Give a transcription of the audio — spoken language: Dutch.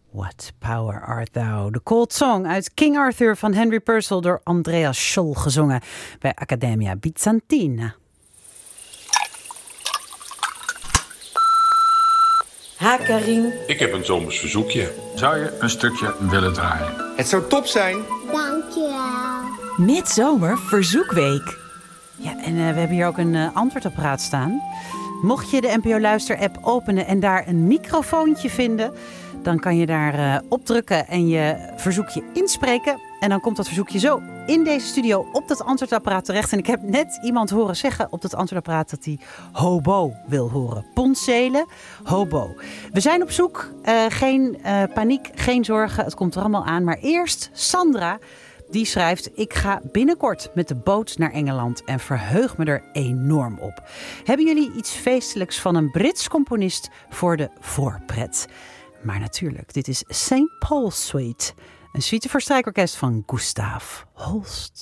What Power Art Thou? De Cold Song uit King Arthur van Henry Purcell door Andreas Scholl gezongen bij Accademia Bizantina. Ha, Karin. Ik heb een zomers verzoekje. Zou je een stukje willen draaien? Het zou top zijn. Dankjewel. Midzomer Verzoekweek. Ja, en we hebben hier ook een antwoordapparaat staan. Mocht je de NPO Luister-app openen en daar een microfoontje vinden, dan kan je daar op drukken en je verzoekje inspreken. En dan komt dat verzoekje zo in deze studio op dat antwoordapparaat terecht. En ik heb net iemand horen zeggen op dat antwoordapparaat dat hij hobo wil horen. Pontzelen, hobo. We zijn op zoek. Geen paniek, geen zorgen. Het komt er allemaal aan. Maar eerst Sandra. Die schrijft: ik ga binnenkort met de boot naar Engeland en verheug me er enorm op. Hebben jullie iets feestelijks van een Brits componist voor de voorpret? Maar natuurlijk, dit is St. Paul's Suite. Een suite voor strijkorkest van Gustav Holst.